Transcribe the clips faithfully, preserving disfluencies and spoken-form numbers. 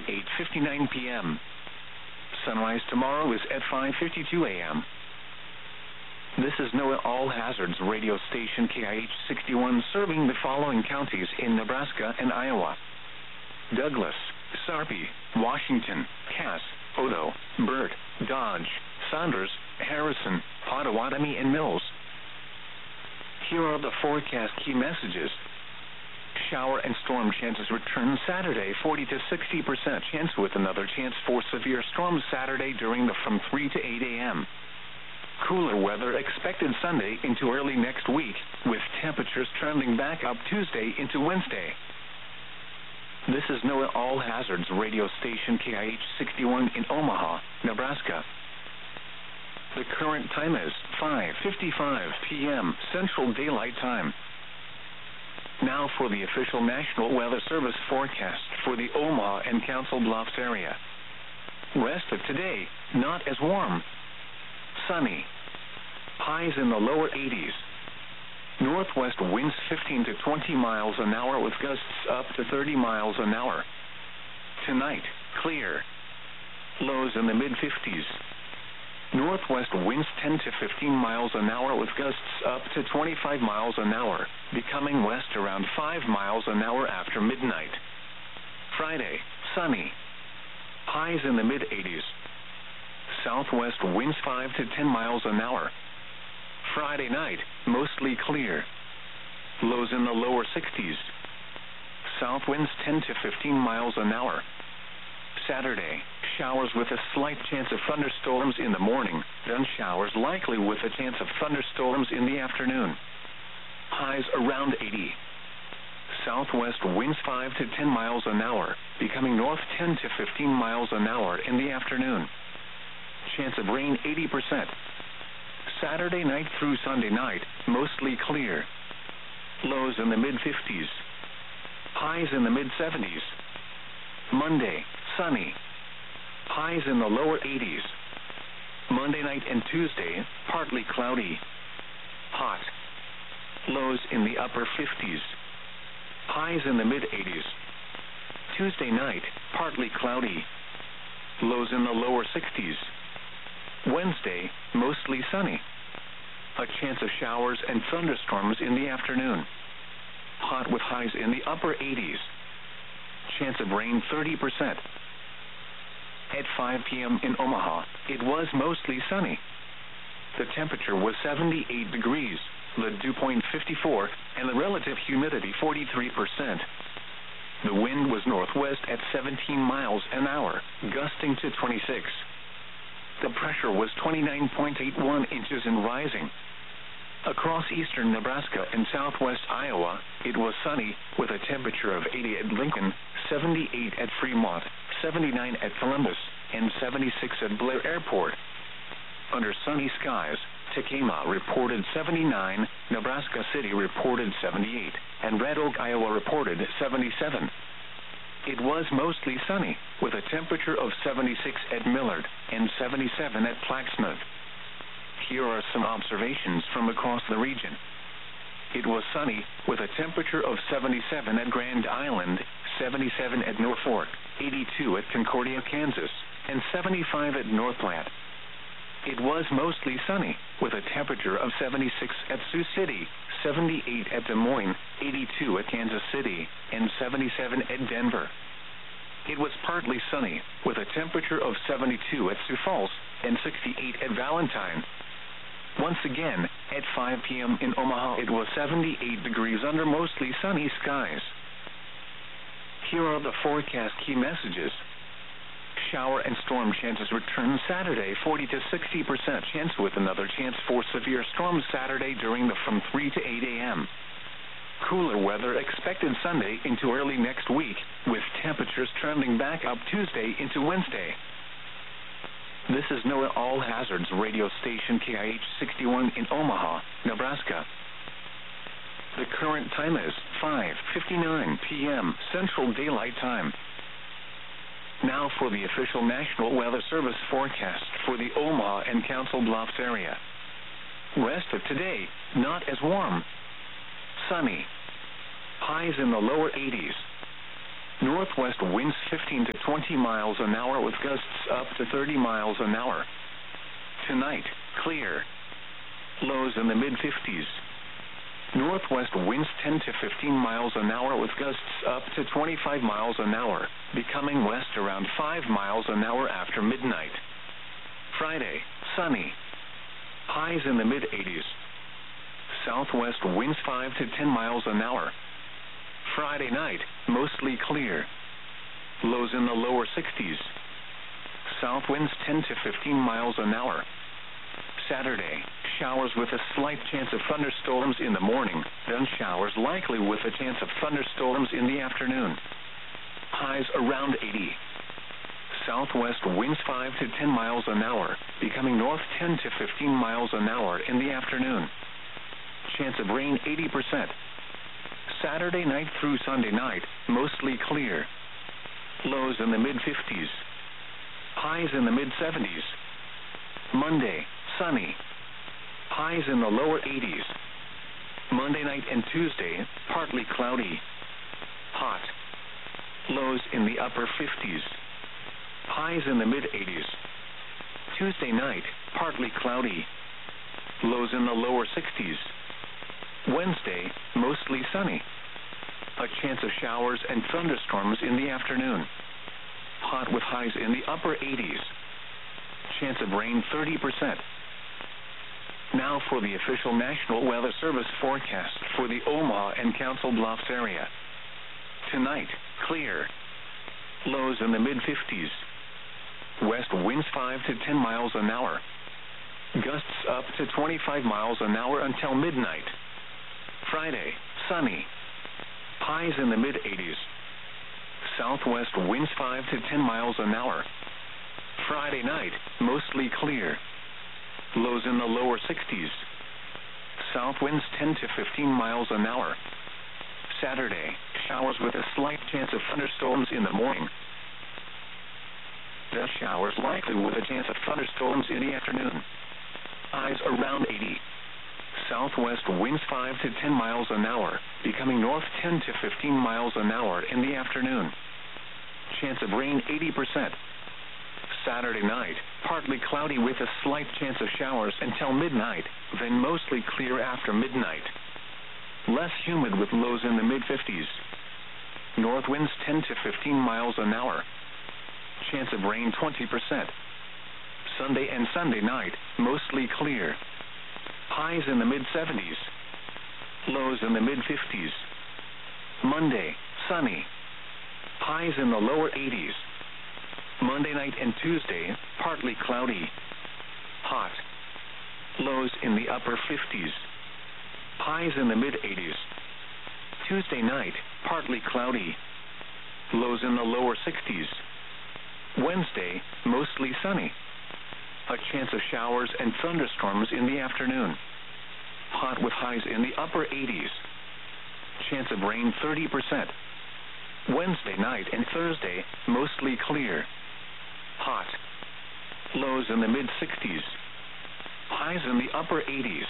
at eight fifty-nine p m Sunrise tomorrow is at five fifty-two a m This is NOAA All Hazards radio station K I H sixty-one, serving the following counties in Nebraska and Iowa: Douglas, Sarpy, Washington, Cass, Odo, Burt, Dodge, Saunders, Harrison, Pottawatomie, and Mills. Here are the forecast key messages. Shower and storm chances return Saturday, forty to sixty percent chance, with another chance for severe storms Saturday during the from three to eight a m Cooler weather expected Sunday into early next week, with temperatures trending back up Tuesday into Wednesday. This is NOAA All Hazards radio station K I H sixty-one in Omaha, Nebraska. The current time is five fifty-five p m Central Daylight Time. Now for the official National Weather Service forecast for the Omaha and Council Bluffs area. Rest of today, not as warm. Sunny. Highs in the lower eighties. Northwest winds fifteen to twenty miles an hour with gusts up to thirty miles an hour. Tonight, clear. Lows in the mid fifties. Northwest winds ten to fifteen miles an hour with gusts up to twenty-five miles an hour, becoming west around five miles an hour after midnight. Friday, sunny. Highs in the mid eighties. Southwest winds five to ten miles an hour. Friday night, mostly clear. Lows in the lower sixties. South winds ten to fifteen miles an hour. Saturday, showers with a slight chance of thunderstorms in the morning, then showers likely with a chance of thunderstorms in the afternoon. Highs around eighty. Southwest winds five to ten miles an hour, becoming north ten to fifteen miles an hour in the afternoon. Chance of rain eighty percent. Saturday night through Sunday night, mostly clear. Lows in the mid fifties. Highs in the mid seventies. Monday, sunny. Highs in the lower eighties. Monday night and Tuesday, partly cloudy. Hot. Lows in the upper fifties. Highs in the mid eighties. Tuesday night, partly cloudy. Lows in the lower sixties. Wednesday, mostly sunny. A chance of showers and thunderstorms in the afternoon. Hot with highs in the upper eighties. Chance of rain thirty percent. At five p m in Omaha, it was mostly sunny. The temperature was seventy-eight degrees, the dew point fifty-four, and the relative humidity forty-three percent. The wind was northwest at seventeen miles an hour, gusting to twenty-six. The pressure was twenty-nine point eight one inches and rising. Across eastern Nebraska and southwest Iowa, it was sunny, with a temperature of eighty at Lincoln, seventy-eight at Fremont, seventy-nine at Columbus, and seventy-six at Blair Airport. Under sunny skies, Tekamah reported seventy-nine, Nebraska City reported seventy-eight, and Red Oak, Iowa reported seventy-seven. It was mostly sunny, with a temperature of seventy-six at Millard and seventy-seven at Plaxmouth. Here are some observations from across the region. It was sunny, with a temperature of seventy-seven at Grand Island, seventy-seven at Norfolk, eighty-two at Concordia, Kansas, and seventy-five at North Platte. It was mostly sunny, with a temperature of seventy-six at Sioux City, seventy-eight at Des Moines, eighty-two at Kansas City, and seventy-seven at Denver. It was partly sunny, with a temperature of seventy-two at Sioux Falls and sixty-eight at Valentine. Once again, at five p m in Omaha, it was seventy-eight degrees under mostly sunny skies. Here are the forecast key messages. Shower and storm chances return Saturday, forty to sixty percent chance, with another chance for severe storms Saturday during the from three to eight a m Cooler weather expected Sunday into early next week, with temperatures trending back up Tuesday into Wednesday. This is NOAA All Hazards radio station K I H sixty-one in Omaha, Nebraska. The current time is five fifty-nine p m Central Daylight Time. Now for the official National Weather Service forecast for the Omaha and Council Bluffs area. Rest of today, not as warm. Sunny. Highs in the lower eighties. Northwest winds fifteen to twenty miles an hour with gusts up to thirty miles an hour. Tonight, clear. Lows in the mid fifties. Northwest winds ten to fifteen miles an hour with gusts up to twenty-five miles an hour, becoming west around five miles an hour after midnight. Friday, sunny. Highs in the mid eighties. Southwest winds five to ten miles an hour. Friday night, mostly clear. Lows in the lower sixties. South winds ten to fifteen miles an hour. Saturday, showers with a slight chance of thunderstorms in the morning, then showers likely with a chance of thunderstorms in the afternoon. Highs around eighty. Southwest winds five to ten miles an hour, becoming north ten to fifteen miles an hour in the afternoon. Chance of rain eighty percent. Saturday night through Sunday night, mostly clear. Lows in the mid fifties. Highs in the mid seventies. Monday, sunny. Highs in the lower eighties. Monday night and Tuesday, partly cloudy. Hot. Lows in the upper fifties. Highs in the mid eighties. Tuesday night, partly cloudy. Lows in the lower sixties. Wednesday, mostly sunny. A chance of showers and thunderstorms in the afternoon. Hot with highs in the upper eighties. Chance of rain thirty percent. Now for the official National Weather Service forecast for the Omaha and Council Bluffs area. Tonight, clear. Lows in the mid fifties. West winds five to ten miles an hour. Gusts up to twenty-five miles an hour until midnight. Friday, sunny. Highs in the mid eighties. Southwest winds five to ten miles an hour. Friday night, mostly clear. Lows in the lower sixties. South winds ten to fifteen miles an hour. Saturday, showers with a slight chance of thunderstorms in the morning. Then showers likely with a chance of thunderstorms in the afternoon. Highs around eighty. Southwest winds five to ten miles an hour, becoming north ten to fifteen miles an hour in the afternoon. Chance of rain eighty percent. Saturday night, partly cloudy with a slight chance of showers until midnight, then mostly clear after midnight. Less humid with lows in the mid fifties. North winds ten to fifteen miles an hour. Chance of rain twenty percent. Sunday and Sunday night, mostly clear. Highs in the mid seventies. Lows in the mid fifties. Monday, sunny. Highs in the lower eighties. Monday night and Tuesday, partly cloudy. Hot. Lows in the upper fifties. Highs in the mid eighties. Tuesday night, partly cloudy. Lows in the lower sixties. Wednesday, mostly sunny. A chance of showers and thunderstorms in the afternoon. Hot with highs in the upper eighties. Chance of rain thirty percent. Wednesday night and Thursday, mostly clear. Hot. Lows in the mid sixties. Highs in the upper eighties.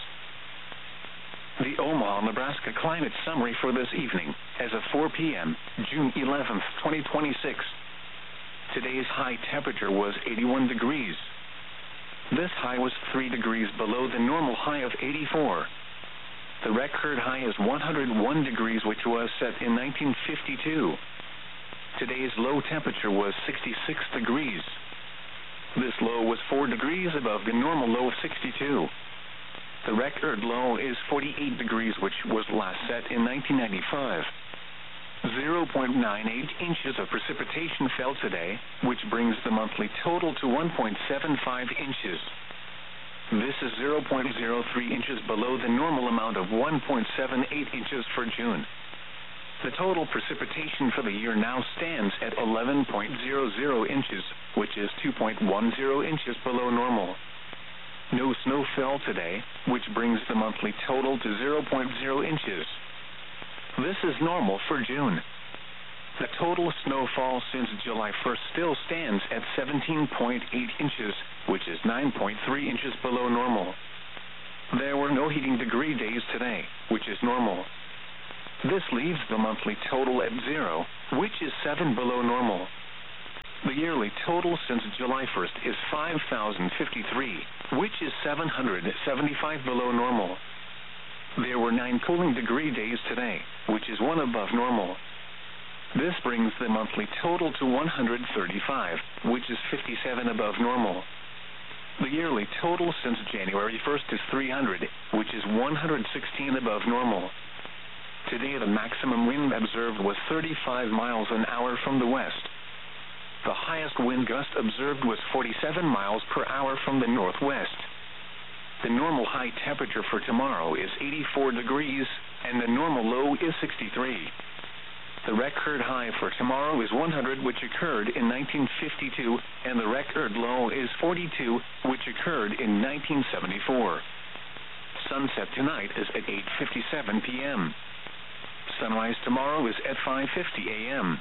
The Omaha, Nebraska climate summary for this evening, as of four p.m., June eleventh, twenty twenty-six. Today's high temperature was eighty-one degrees. This high was three degrees below the normal high of eighty-four. The record high is one hundred one degrees, which was set in nineteen fifty-two. Today's low temperature was sixty-six degrees. This low was four degrees above the normal low of sixty-two. The record low is forty-eight degrees, which was last set in nineteen ninety-five. zero point nine eight inches of precipitation fell today, which brings the monthly total to one point seven five inches. This is zero point zero three inches below the normal amount of one point seven eight inches for June. The total precipitation for the year now stands at eleven point zero zero inches, which is two point one zero inches below normal. No snow fell today, which brings the monthly total to zero point zero inches. This is normal for June. The total snowfall since July first still stands at seventeen point eight inches, which is nine point three inches below normal. There were no heating degree days today, which is normal. This leaves the monthly total at zero, which is seven below normal. The yearly total since July first is five thousand fifty-three, which is seven hundred seventy-five below normal. There were nine cooling degree days today, which is one above normal. This brings the monthly total to one hundred thirty-five, which is fifty-seven above normal. The yearly total since January first is three hundred, which is one hundred sixteen above normal. Today the maximum wind observed was thirty-five miles an hour from the west. The highest wind gust observed was forty-seven miles per hour from the northwest. The normal high temperature for tomorrow is eighty-four degrees, and the normal low is sixty-three. The record high for tomorrow is one hundred, which occurred in nineteen fifty-two, and the record low is forty-two, which occurred in nineteen seventy-four. Sunset tonight is at eight fifty-seven p m Sunrise tomorrow is at five fifty a m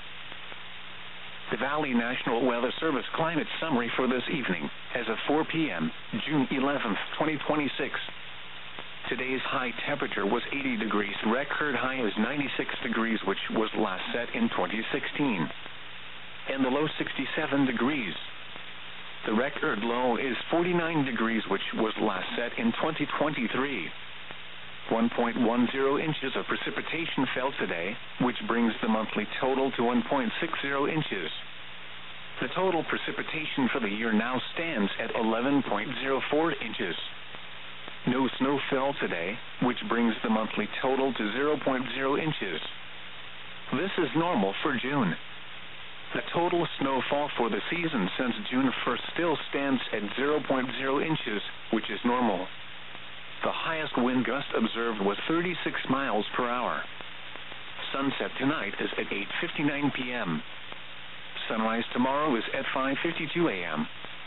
The Valley National Weather Service climate summary for this evening, as of four p m, June eleventh, twenty twenty-six. Today's high temperature was eighty degrees. Record high is ninety-six degrees, which was last set in twenty sixteen. And the low sixty-seven degrees. The record low is forty-nine degrees, which was last set in twenty twenty-three. one point one zero inches of precipitation fell today, which brings the monthly total to one point six zero inches. The total precipitation for the year now stands at eleven point zero four inches. No snow fell today, which brings the monthly total to zero point zero inches. This is normal for June. The total snowfall for the season since June first still stands at zero point zero inches, which is normal. The highest wind gust observed was thirty-six miles per hour. Sunset tonight is at eight fifty-nine p m Sunrise tomorrow is at five fifty-two a m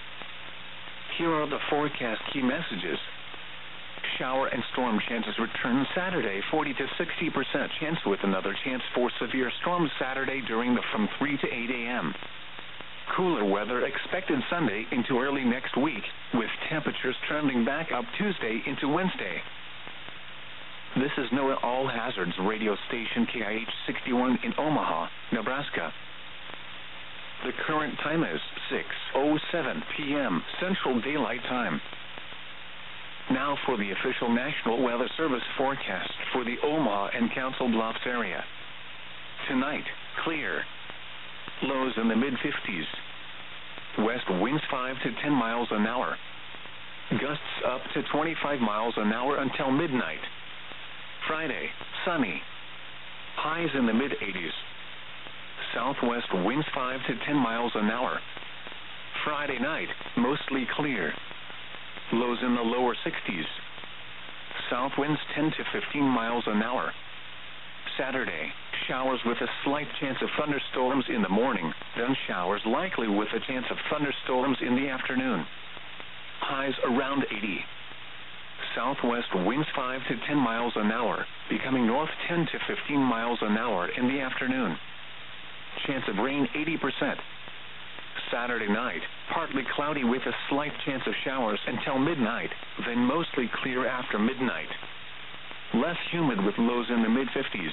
Here are the forecast key messages. Shower and storm chances return Saturday, forty to sixty percent chance, with another chance for severe storms Saturday during the from three to eight a m Cooler weather expected Sunday into early next week, with temperatures trending back up Tuesday into Wednesday. This is NOAA All Hazards radio station K I H sixty-one in Omaha, Nebraska. The current time is six oh seven p m Central Daylight Time. Now for the official National Weather Service forecast for the Omaha and Council Bluffs area. Tonight, clear. Lows in the mid fifties. West winds five to ten miles an hour. Gusts up to twenty-five miles an hour until midnight. Friday, sunny. Highs in the mid eighties. Southwest winds five to ten miles an hour. Friday night, mostly clear. Lows in the lower sixties. South winds ten to fifteen miles an hour. Saturday, showers with a slight chance of thunderstorms in the morning, then showers likely with a chance of thunderstorms in the afternoon. Highs around eighty. Southwest winds five to ten miles an hour, becoming north ten to fifteen miles an hour in the afternoon. Chance of rain eighty percent. Saturday night, partly cloudy with a slight chance of showers until midnight, then mostly clear after midnight. Less humid with lows in the mid fifties.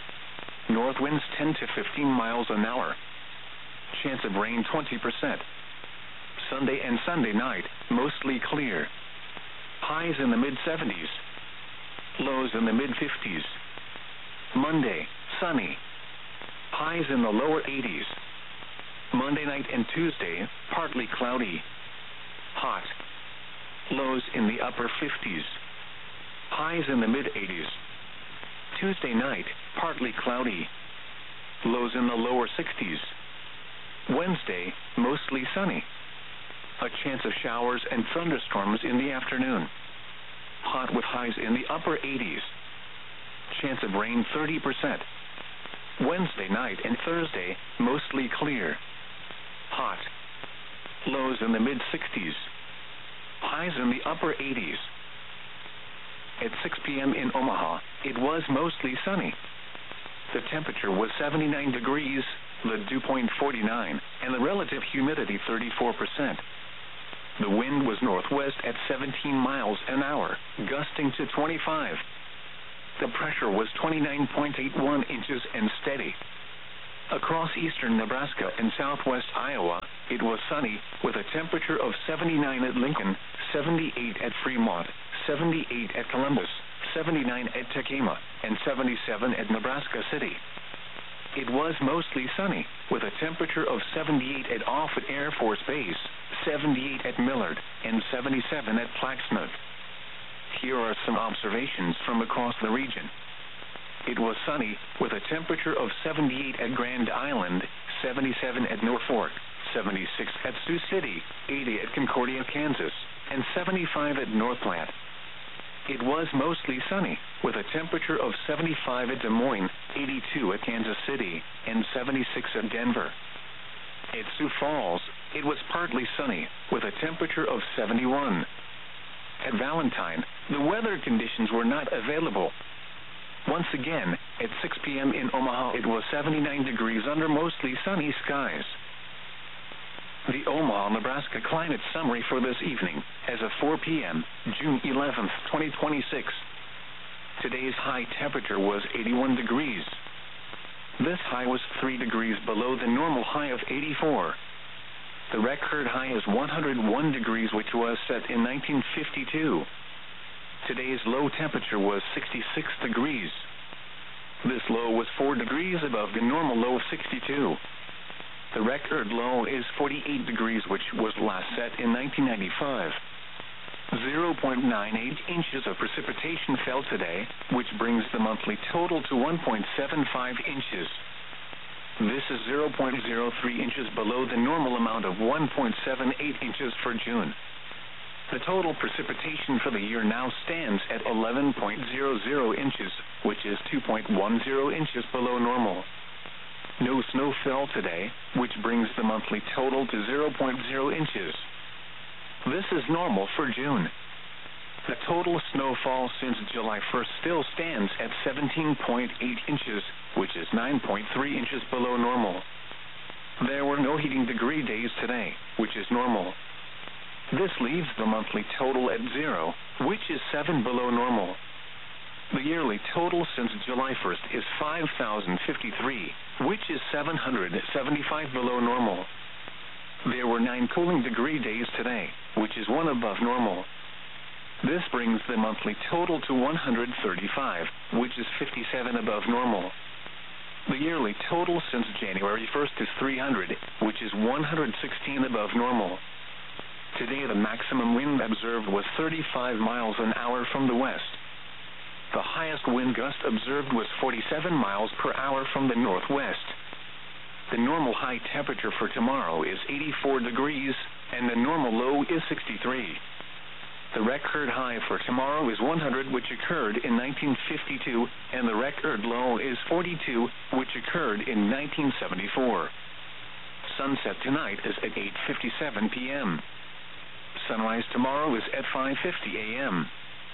North winds ten to fifteen miles an hour. Chance of rain twenty percent. Sunday and Sunday night, mostly clear. Highs in the mid seventies. Lows in the mid fifties. Monday, sunny. Highs in the lower eighties. Monday night and Tuesday, partly cloudy. Hot. Lows in the upper fifties. Highs in the mid eighties. Tuesday night, partly cloudy. Lows in the lower sixties. Wednesday, mostly sunny. A chance of showers and thunderstorms in the afternoon. Hot with highs in the upper eighties. Chance of rain thirty percent. Wednesday night and Thursday, mostly clear. Hot. Lows in the mid sixties. Highs in the upper eighties. At six p m in Omaha, it was mostly sunny. The temperature was seventy-nine degrees, the dew point forty-nine, and the relative humidity thirty-four percent. The wind was northwest at seventeen miles an hour, gusting to twenty-five. The pressure was twenty-nine point eight one inches and steady. Across eastern Nebraska and southwest Iowa, it was sunny, with a temperature of seventy-nine at Lincoln, seventy-eight at Fremont, seventy-eight at Columbus, seventy-nine at Tekamah, and seventy-seven at Nebraska City. It was mostly sunny, with a temperature of seventy-eight at Offutt Air Force Base, seventy-eight at Millard, and seventy-seven at Plaxmouth. Here are some observations from across the region. It was sunny, with a temperature of seventy-eight at Grand Island, seventy-seven at Norfolk, seventy-six at Sioux City, eighty at Concordia, Kansas, and seventy-five at Northland. It was mostly sunny, with a temperature of seventy-five at Des Moines, eighty-two at Kansas City, and seventy-six at Denver. At Sioux Falls, it was partly sunny, with a temperature of seventy-one. At Valentine, the weather conditions were not available. Once again, at six p.m. in Omaha, it was seventy-nine degrees under mostly sunny skies. The Omaha, Nebraska climate summary for this evening, as of four p.m., June eleventh, twenty twenty-six. Today's high temperature was eighty-one degrees. This high was three degrees below the normal high of eighty-four. The record high is one hundred one degrees, which was set in nineteen fifty-two. Today's low temperature was sixty-six degrees. This low was four degrees above the normal low of sixty-two. The record low is forty-eight degrees, which was last set in nineteen ninety-five. zero point nine eight inches of precipitation fell today, which brings the monthly total to one point seven five inches. This is zero point zero three inches below the normal amount of one point seven eight inches for June. The total precipitation for the year now stands at eleven point zero zero inches, which is two point one zero inches below normal. No snow fell today, which brings the monthly total to zero point zero inches. This is normal for June. The total snowfall since July first still stands at seventeen point eight inches, which is nine point three inches below normal. There were no heating degree days today, which is normal. This leaves the monthly total at zero, which is seven below normal. The yearly total since July first is five thousand fifty-three, which is seven hundred seventy-five below normal. There were nine cooling degree days today, which is one above normal. This brings the monthly total to one hundred thirty-five, which is fifty-seven above normal. The yearly total since January first is three hundred, which is one hundred sixteen above normal. Today the maximum wind observed was thirty-five miles an hour from the west. The highest wind gust observed was forty-seven miles per hour from the northwest. The normal high temperature for tomorrow is eighty-four degrees, and the normal low is sixty-three. The record high for tomorrow is one hundred, which occurred in nineteen fifty-two, and the record low is forty-two, which occurred in nineteen seventy-four. Sunset tonight is at eight fifty-seven p.m. Sunrise tomorrow is at five fifty a.m.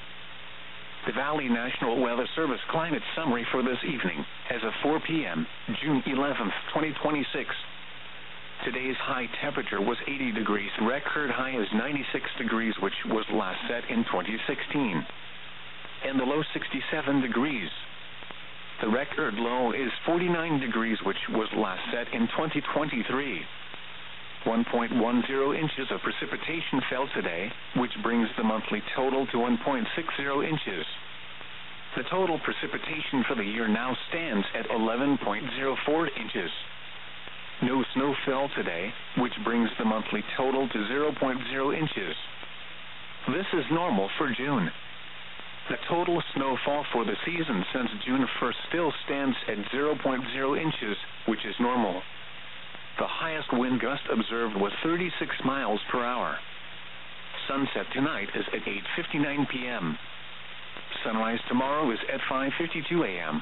The Valley National Weather Service climate summary for this evening, as of four p.m., June eleventh, twenty twenty-six. Today's high temperature was eighty degrees. Record high is ninety-six degrees, which was last set in twenty sixteen. And the low sixty-seven degrees. The record low is forty-nine degrees, which was last set in twenty twenty-three. one point one zero inches of precipitation fell today, which brings the monthly total to one point six zero inches. The total precipitation for the year now stands at eleven point zero four inches. No snow fell today, which brings the monthly total to zero point zero inches. This is normal for June. The total snowfall for the season since June first still stands at zero point zero inches, which is normal. The highest wind gust observed was thirty-six miles per hour. Sunset tonight is at eight fifty-nine p.m. Sunrise tomorrow is at five fifty-two a.m.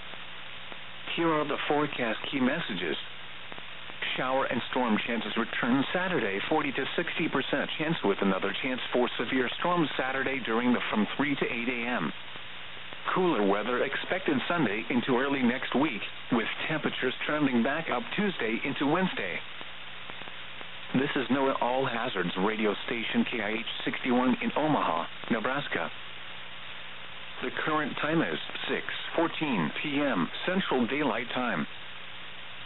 Here are the forecast key messages. Shower and storm chances return Saturday, forty to sixty percent chance, with another chance for severe storms Saturday during the from three to eight a.m. Cooler weather expected Sunday into early next week, with temperatures trending back up Tuesday into Wednesday. This is NOAA All Hazards radio station K I H sixty-one in Omaha, Nebraska. The current time is six fourteen p.m. Central Daylight Time.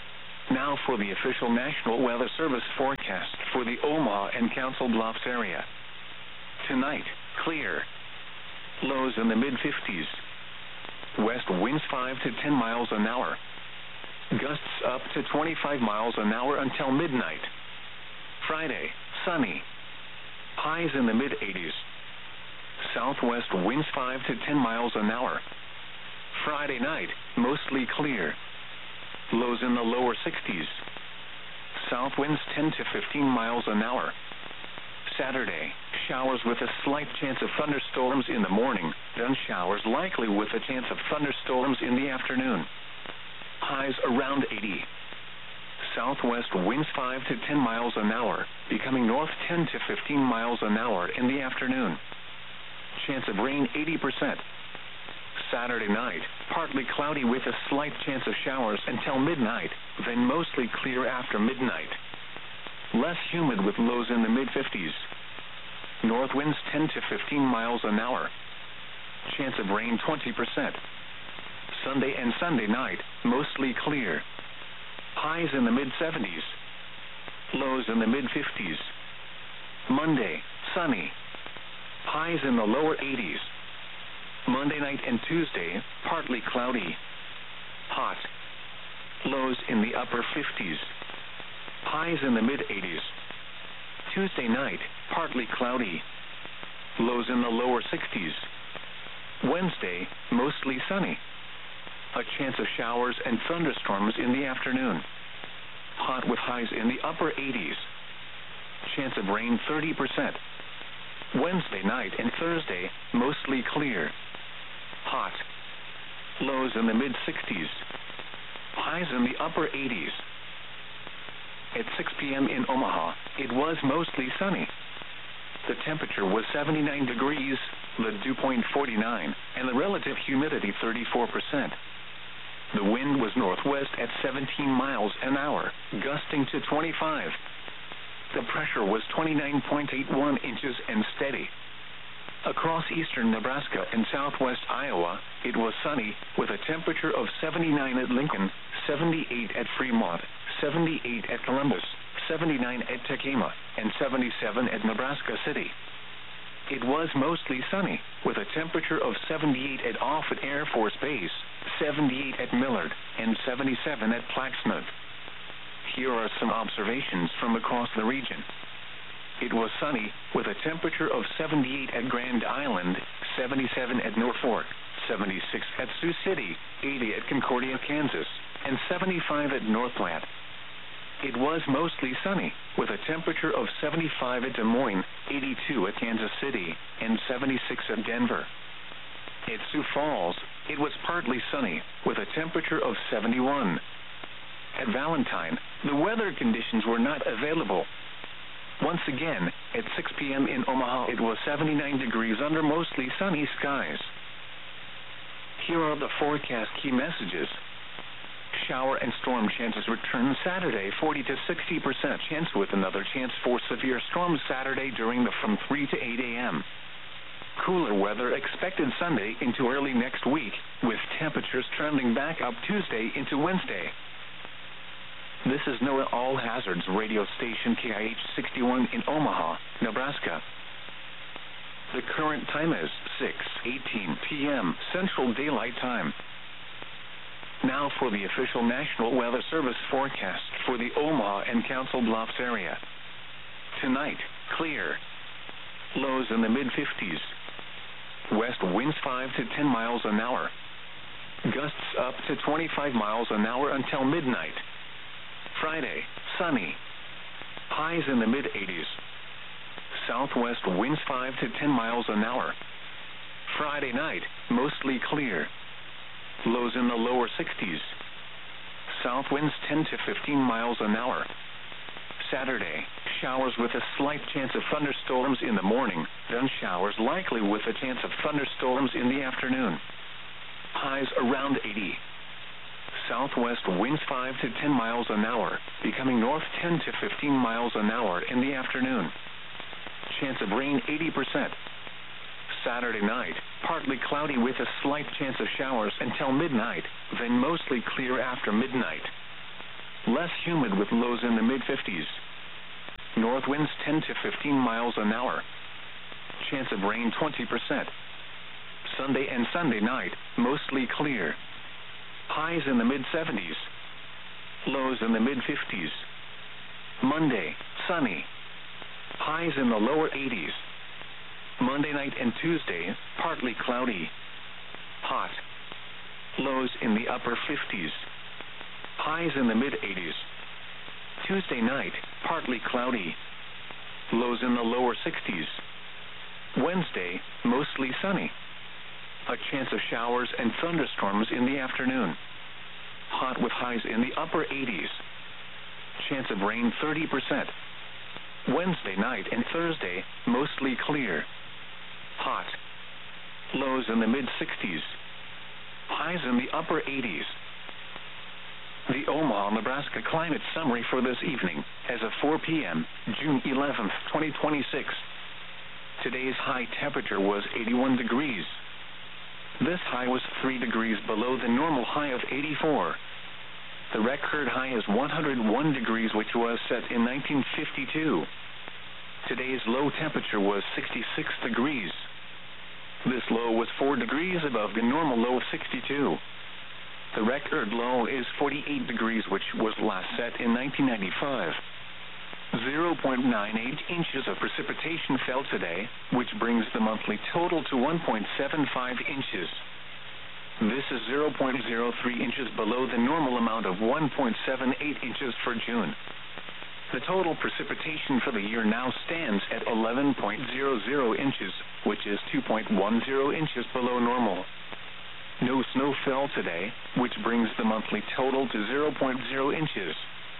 Now for the official National Weather Service forecast for the Omaha and Council Bluffs area. Tonight, clear. Lows in the mid fifties. West winds five to ten miles an hour. Gusts up to twenty-five miles an hour until midnight. Friday, sunny. Highs in the mid eighties. Southwest winds five to ten miles an hour. Friday night, mostly clear. Lows in the lower sixties. South winds ten to fifteen miles an hour. Saturday, showers with a slight chance of thunderstorms in the morning, then showers likely with a chance of thunderstorms in the afternoon. Highs around eighty. Southwest winds five to ten miles an hour, becoming north ten to fifteen miles an hour in the afternoon. Chance of rain eighty percent. Saturday night, partly cloudy with a slight chance of showers until midnight, then mostly clear after midnight. Less humid with lows in the mid fifties. North winds ten to fifteen miles an hour. Chance of rain twenty percent. Sunday and Sunday night, mostly clear. Highs in the mid seventies. Lows in the mid fifties. Monday, sunny. Highs in the lower eighties. Monday night and Tuesday, partly cloudy. Hot. Lows in the upper fifties. Highs in the mid eighties. Tuesday night, partly cloudy. Lows in the lower sixties. Wednesday, mostly sunny. A chance of showers and thunderstorms in the afternoon. Hot with highs in the upper eighties. Chance of rain thirty percent. Wednesday night and Thursday, mostly clear. Hot. Lows in the mid sixties. Highs in the upper eighties. At six p.m. in Omaha, it was mostly sunny. The temperature was seventy-nine degrees, the dew point forty-nine, and the relative humidity thirty-four percent. The wind was northwest at seventeen miles an hour, gusting to twenty-five. The pressure was twenty-nine point eight one inches and steady. Across eastern Nebraska and southwest Iowa, it was sunny, with a temperature of seventy-nine at Lincoln, seventy-eight at Fremont, seventy-eight at Columbus, seventy-nine at Tekamah, and seventy-seven at Nebraska City. It was mostly sunny, with a temperature of seventy-eight at Offutt Air Force Base, seventy-eight at Millard, and seventy-seven at Plaxmouth. Here are some observations from across the region. It was sunny, with a temperature of seventy-eight at Grand Island, seventy-seven at Norfolk, seventy-six at Sioux City, eighty at Concordia, Kansas, and seventy-five at North Platte. It was mostly sunny, with a temperature of seventy-five at Des Moines, eighty-two at Kansas City, and seventy-six at Denver. At Sioux Falls, it was partly sunny, with a temperature of seventy-one. At Valentine, the weather conditions were not available. Once again, at six p.m. in Omaha, it was seventy-nine degrees under mostly sunny skies. Here are the forecast key messages. Shower and storm chances return Saturday, forty to sixty percent chance, with another chance for severe storms Saturday during the from three to eight a.m. Cooler weather expected Sunday into early next week, with temperatures trending back up Tuesday into Wednesday. This is NOAA All Hazards radio station K I H sixty-one in Omaha, Nebraska. The current time is six eighteen p.m. Central Daylight Time. Now for the official National Weather Service forecast for the Omaha and Council Bluffs area. Tonight, clear. Lows in the mid fifties. West winds five to ten miles an hour. Gusts up to twenty-five miles an hour until midnight. Friday, sunny. Highs in the mid eighties. Southwest winds five to ten miles an hour. Friday night, mostly clear. Lows in the lower sixties. South winds ten to fifteen miles an hour. Saturday, showers with a slight chance of thunderstorms in the morning, then showers likely with a chance of thunderstorms in the afternoon. Highs around eighty. Southwest winds five to ten miles an hour, becoming north ten to fifteen miles an hour in the afternoon. Chance of rain eighty percent. Saturday night, partly cloudy with a slight chance of showers until midnight, then mostly clear after midnight. less humid with lows in the mid fifties. North winds ten to fifteen miles an hour. Chance of rain twenty percent. Sunday and Sunday night, mostly clear. Highs in the mid seventies. Lows in the mid fifties. Monday, sunny. Highs in the lower eighties. Monday night and Tuesday, partly cloudy. Hot. Lows in the upper fifties. Highs in the mid eighties. Tuesday night, partly cloudy. Lows in the lower sixties. Wednesday, mostly sunny. A chance of showers and thunderstorms in the afternoon. Hot with highs in the upper eighties. Chance of rain thirty percent. Wednesday night and Thursday, mostly clear. Hot. Lows in the mid sixties. Highs in the upper eighties. The Omaha, Nebraska climate summary for this evening, as of four p.m., June eleventh, twenty twenty-six. Today's high temperature was eighty-one degrees. This high was three degrees below the normal high of eighty-four. The record high is one hundred one degrees, which was set in nineteen fifty-two. Today's low temperature was sixty-six degrees. This low was four degrees above the normal low of sixty-two. The record low is forty-eight degrees, which was last set in nineteen ninety-five. zero point nine eight inches of precipitation fell today, which brings the monthly total to one point seven five inches. This is zero point zero three inches below the normal amount of one point seven eight inches for June. The total precipitation for the year now stands at eleven point zero zero inches, which is two point one zero inches below normal. No snow fell today, which brings the monthly total to zero point zero inches.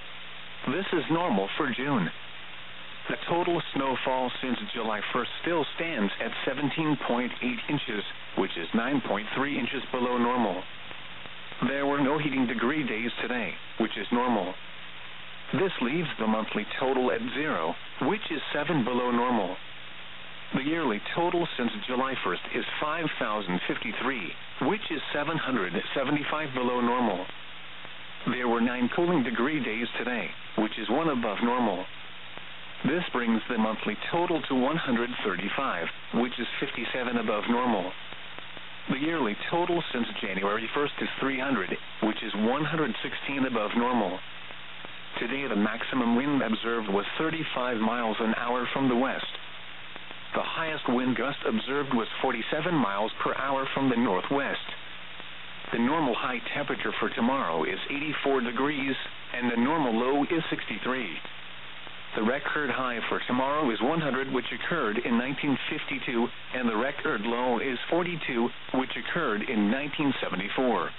This is normal for June. The total snowfall since July first still stands at seventeen point eight inches, which is nine point three inches below normal. There were no heating degree days today, which is normal. This leaves the monthly total at zero, which is seven below normal. The yearly total since July first is five thousand fifty-three, which is seven hundred seventy-five below normal. There were nine cooling degree days today, which is one above normal. This brings the monthly total to one hundred thirty-five, which is fifty-seven above normal. The yearly total since January first is three hundred, which is one hundred sixteen above normal. Today the maximum wind observed was thirty-five miles an hour from the west. The highest wind gust observed was forty-seven miles per hour from the northwest. The normal high temperature for tomorrow is eighty-four degrees, and the normal low is sixty-three. The record high for tomorrow is one hundred, which occurred in nineteen fifty-two, and the record low is forty-two, which occurred in nineteen seventy-four.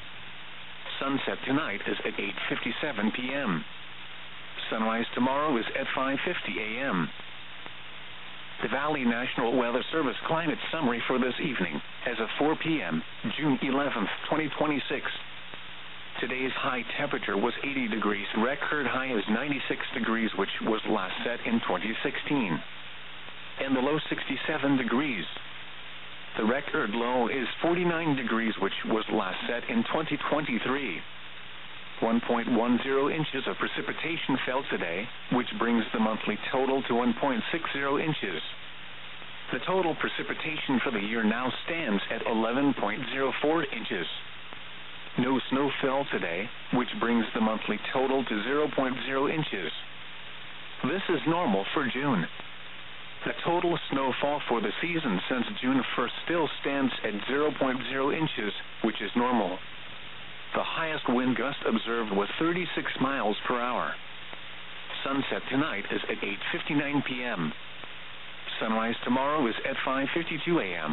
Sunset tonight is at eight fifty-seven p.m. Sunrise tomorrow is at five fifty a.m. The Valley National Weather Service climate summary for this evening, as of four p.m., June eleventh, twenty twenty-six. Today's high temperature was eighty degrees. Record high is ninety-six degrees, which was last set in twenty sixteen. And the low sixty-seven degrees. The record low is forty-nine degrees, which was last set in twenty twenty-three. one point one zero inches of precipitation fell today, which brings the monthly total to one point six zero inches. The total precipitation for the year now stands at eleven point zero four inches. No snow fell today, which brings the monthly total to zero point zero inches. This is normal for June. The total snowfall for the season since June first still stands at zero point zero inches, which is normal. The highest wind gust observed was thirty-six miles per hour. Sunset tonight is at eight fifty-nine p.m. Sunrise tomorrow is at five fifty-two a.m.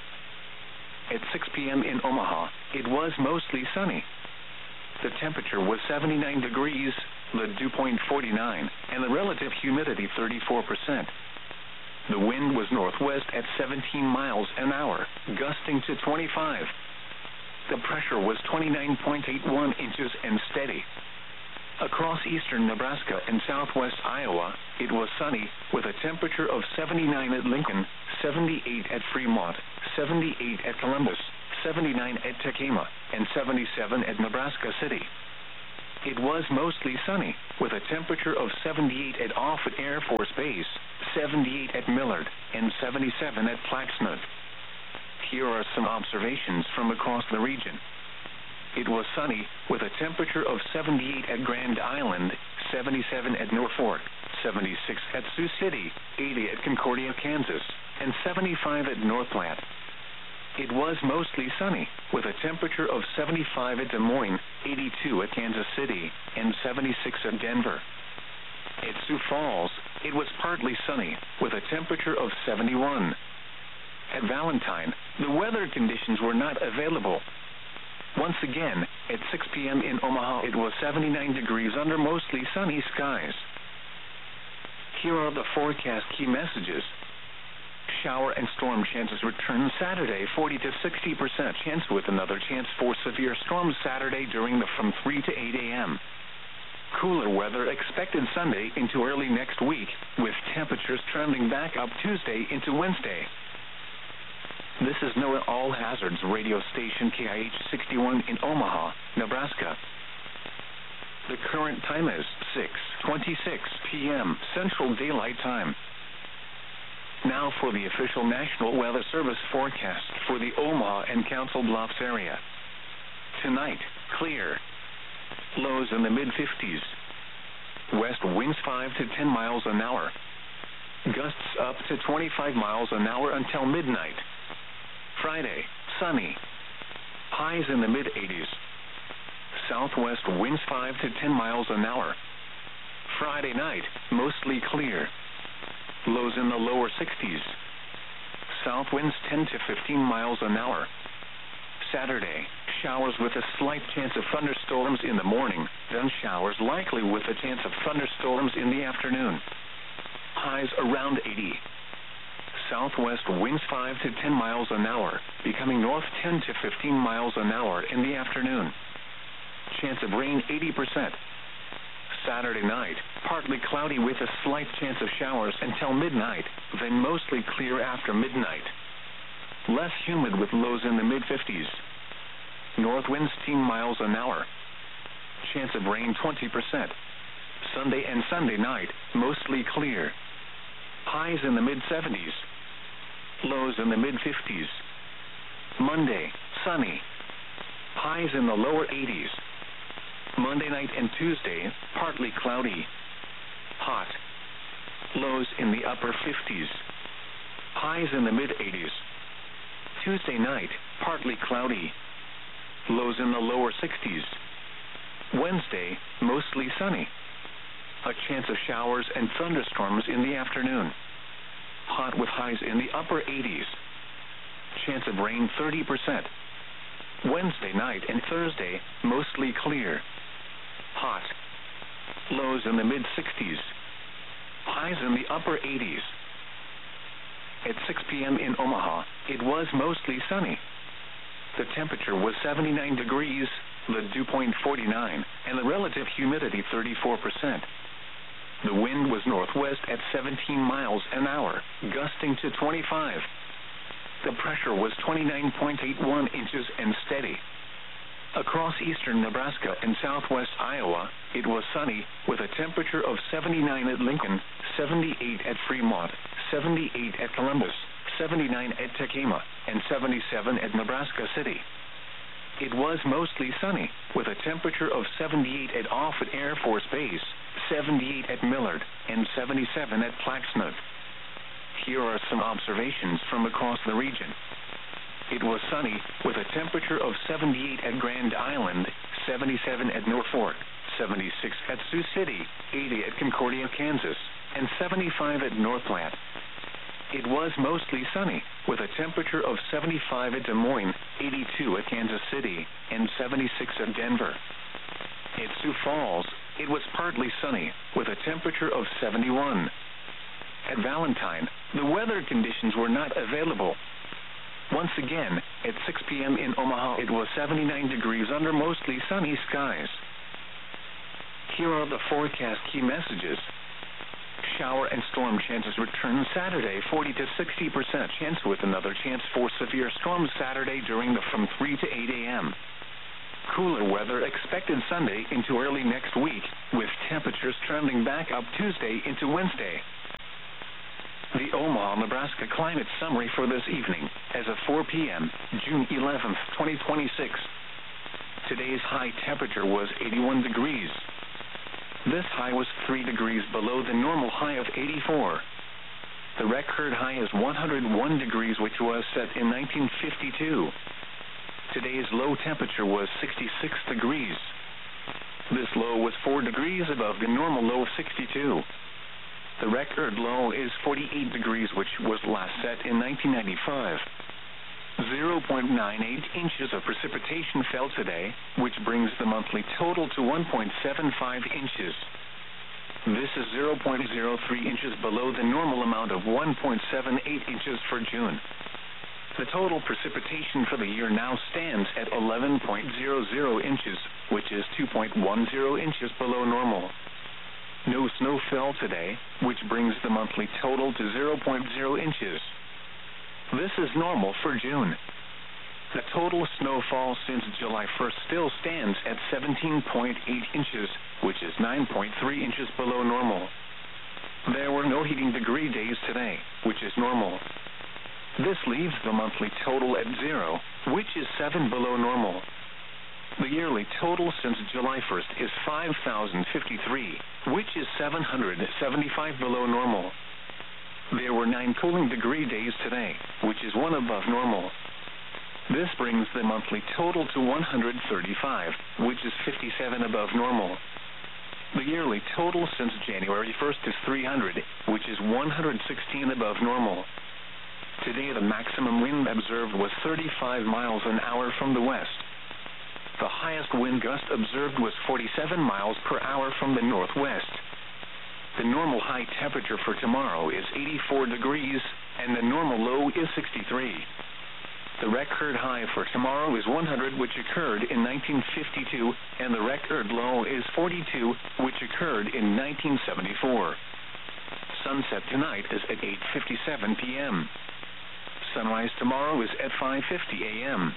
At six p.m. in Omaha, it was mostly sunny. The temperature was seventy-nine degrees, the dew point forty-nine, and the relative humidity thirty-four percent. The wind was northwest at seventeen miles an hour, gusting to twenty-five. The pressure was twenty-nine point eight one inches and steady. Across eastern Nebraska and southwest Iowa, it was sunny, with a temperature of seventy-nine at Lincoln, seventy-eight at Fremont, seventy-eight at Columbus, seventy-nine at Tekamah, and seventy-seven at Nebraska City. it was mostly sunny, with a temperature of seventy-eight at Offutt Air Force Base, seventy-eight at Millard, and seventy-seven at Plaxmouth. Here are some observations from across the region. It was sunny, with a temperature of seventy-eight at Grand Island, seventy-seven at Norfolk, seventy-six at Sioux City, eighty at Concordia, Kansas, and seventy-five at North Platte. It was mostly sunny, with a temperature of seventy-five at Des Moines, eighty-two at Kansas City, and seventy-six at Denver. At Sioux Falls, it was partly sunny, with a temperature of seventy-one. At Valentine, the weather conditions were not available. Once again, at six p m in Omaha, it was seventy-nine degrees under mostly sunny skies. Here are the forecast key messages. Shower and storm chances return Saturday, forty to sixty percent chance, with another chance for severe storms Saturday during the from three to eight a m Cooler weather expected Sunday into early next week, with temperatures trending back up Tuesday into Wednesday. This is NOAA All Hazards radio station K I H sixty-one in Omaha, Nebraska. The current time is six twenty-six p m Central Daylight Time. Now for the official National Weather Service forecast for the Omaha and Council Bluffs area. Tonight, clear. Lows in the mid fifties. West winds five to ten miles an hour. Gusts up to twenty-five miles an hour until midnight. Friday, sunny. Highs in the mid eighties. Southwest winds five to ten miles an hour. Friday night, mostly clear. Lows in the lower sixties. South winds ten to fifteen miles an hour. Saturday, showers with a slight chance of thunderstorms in the morning, then showers likely with a chance of thunderstorms in the afternoon. Highs around eighty. Southwest winds five to ten miles an hour, becoming north ten to fifteen miles an hour in the afternoon. Chance of rain eighty percent. Saturday night, partly cloudy with a slight chance of showers until midnight, then mostly clear after midnight. Less humid with lows in the mid fifties. North winds ten miles an hour. Chance of rain twenty percent. Sunday and Sunday night, mostly clear. Highs in the mid seventies. Lows in the mid fifties. Monday, sunny. Highs in the lower eighties. Monday night and Tuesday, partly cloudy. Hot. Lows in the upper fifties. Highs in the mid eighties. Tuesday night, partly cloudy. Lows in the lower sixties. Wednesday, mostly sunny. A chance of showers and thunderstorms in the afternoon. Hot with highs in the upper eighties. Chance of rain thirty percent. Wednesday night and Thursday, mostly clear. Hot. Lows in the mid sixties. Highs in the upper eighties. At six p m in Omaha, it was mostly sunny. The temperature was seventy-nine degrees, the dew point forty-nine, and the relative humidity thirty-four percent. The wind was northwest at seventeen miles an hour, gusting to twenty-five. The pressure was twenty-nine point eight one inches and steady. Across eastern Nebraska and southwest Iowa, it was sunny, with a temperature of seventy-nine at Lincoln, seventy-eight at Fremont, seventy-eight at Columbus, seventy-nine at Tekamah, and seventy-seven at Nebraska City. It was mostly sunny, with a temperature of seventy-eight at Offutt Air Force Base, seventy-eight at Millard, and seventy-seven at Plaxmouth. Here are some observations from across the region. It was sunny, with a temperature of seventy-eight at Grand Island, seventy-seven at Norfolk, seventy-six at Sioux City, eighty at Concordia, Kansas, and seventy-five at North Platte. It was mostly sunny, with a temperature of seventy-five at Des Moines, eighty-two at Kansas City, and seventy-six at Denver. At Sioux Falls, it was partly sunny, with a temperature of seventy-one. At Valentine, the weather conditions were not available. Once again, at six p m in Omaha, it was seventy-nine degrees under mostly sunny skies. Here are the forecast key messages. Shower and storm chances return Saturday, forty to sixty percent chance, with another chance for severe storms Saturday during the from three to eight a m Cooler weather expected Sunday into early next week, with temperatures trending back up Tuesday into Wednesday. The Omaha, Nebraska climate summary for this evening, as of four p.m., June eleventh, twenty twenty-six. Today's high temperature was eighty-one degrees. This high was three degrees below the normal high of eighty-four. The record high is one hundred one degrees, which was set in nineteen fifty-two. Today's low temperature was sixty-six degrees. This low was four degrees above the normal low of sixty-two. The record low is forty-eight degrees, which was last set in nineteen ninety-five. zero point nine eight inches of precipitation fell today, which brings the monthly total to one point seven five inches. This is zero point zero three inches below the normal amount of one point seven eight inches for June. The total precipitation for the year now stands at eleven point zero zero inches, which is two point one zero inches below normal. No snow fell today, which brings the monthly total to zero point zero inches. This is normal for June. The total snowfall since July first still stands at seventeen point eight inches, which is nine point three inches below normal. There were no heating degree days today, which is normal. This leaves the monthly total at zero, which is seven below normal. The yearly total since July first is five thousand fifty-three, which is seven hundred seventy-five below normal. There were nine cooling degree days today, which is one above normal. This brings the monthly total to one hundred thirty-five, which is fifty-seven above normal. The yearly total since January first is three hundred, which is one hundred sixteen above normal. Today the maximum wind observed was thirty-five miles an hour from the west. The highest wind gust observed was forty-seven miles per hour from the northwest. The normal high temperature for tomorrow is eighty-four degrees, and the normal low is sixty-three. The record high for tomorrow is one hundred, which occurred in nineteen fifty-two, and the record low is forty-two, which occurred in nineteen seventy-four. Sunset tonight is at eight fifty-seven p.m. Sunrise tomorrow is at five fifty a.m.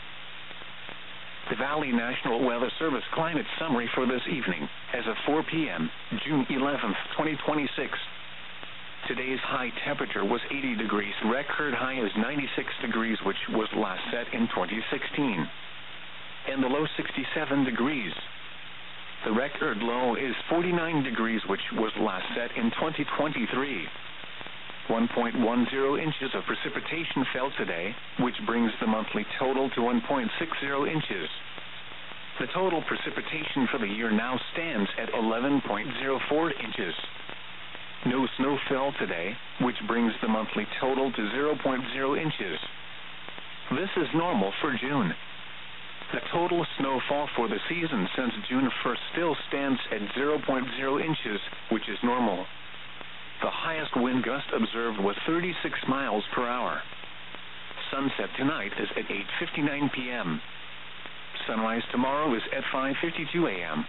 The Valley National Weather Service climate summary for this evening, as of four p.m., June eleventh, twenty twenty-six. Today's high temperature was eighty degrees. Record high is ninety-six degrees, which was last set in twenty sixteen. And the low sixty-seven degrees. The record low is forty-nine degrees, which was last set in twenty twenty-three. one point one zero inches of precipitation fell today, which brings the monthly total to one point six zero inches. The total precipitation for the year now stands at eleven point zero four inches. No snow fell today, which brings the monthly total to zero point zero inches. This is normal for June. The total snowfall for the season since June first still stands at zero point zero inches, which is normal. The highest wind gust observed was thirty-six miles per hour. Sunset tonight is at eight fifty-nine p.m. Sunrise tomorrow is at five fifty-two a.m.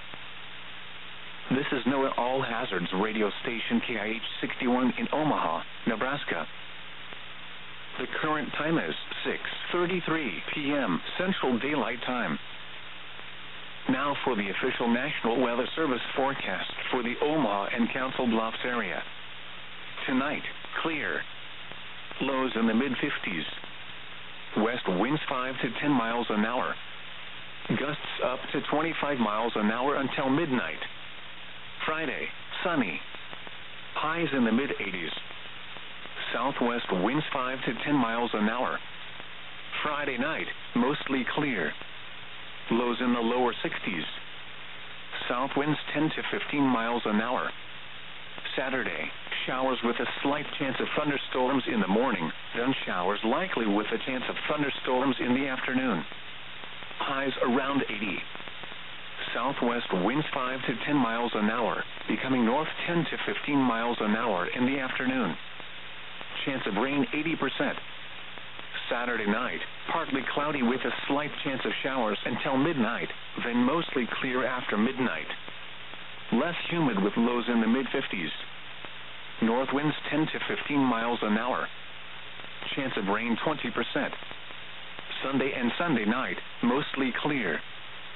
This is NOAA All Hazards radio station K I H sixty-one in Omaha, Nebraska. The current time is six thirty-three p.m. Central Daylight Time. Now for the official National Weather Service forecast for the Omaha and Council Bluffs area. Tonight, clear. Lows in the mid-fifties. West winds five to ten miles an hour. Gusts up to twenty-five miles an hour until midnight. Friday, sunny. Highs in the mid-eighties. Southwest winds five to ten miles an hour. Friday night, mostly clear. Lows in the lower sixties. South winds ten to fifteen miles an hour. Saturday, showers with a slight chance of thunderstorms in the morning, then showers likely with a chance of thunderstorms in the afternoon. Highs around eighty. Southwest winds five to ten miles an hour, becoming north ten to fifteen miles an hour in the afternoon. Chance of rain eighty percent. Saturday night, partly cloudy with a slight chance of showers until midnight, then mostly clear after midnight. Less humid with lows in the mid-fifties. North winds ten to fifteen miles an hour. Chance of rain twenty percent. Sunday and Sunday night, mostly clear.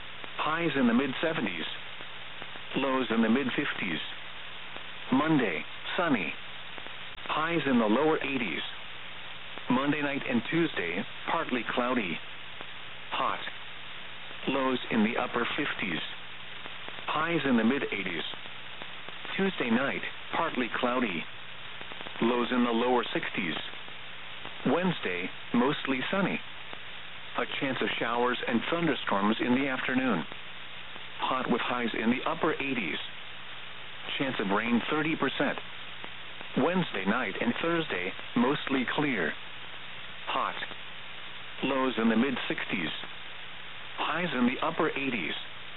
highs in the mid seventies. Lows in the mid fifties. Monday, sunny. Highs in the lower eighties. Monday night and Tuesday, partly cloudy. Hot. Lows in the upper fifties. Highs in the mid eighties. Tuesday night, partly cloudy. Lows in the lower sixties. Wednesday, mostly sunny. A chance of showers and thunderstorms in the afternoon. Hot with highs in the upper eighties. Chance of rain thirty percent. Wednesday night and Thursday, mostly clear. Hot. Lows in the mid sixties. Highs in the upper eighties.